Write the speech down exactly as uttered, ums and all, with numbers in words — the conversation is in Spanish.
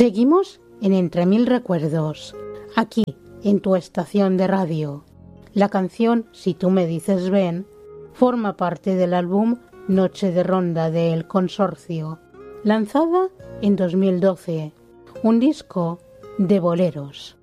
Seguimos en Entre Mil Recuerdos, aquí, en tu estación de radio. La canción Si tú me dices ven forma parte del álbum Noche de Ronda de El Consorcio, lanzada en dos mil doce, un disco de boleros.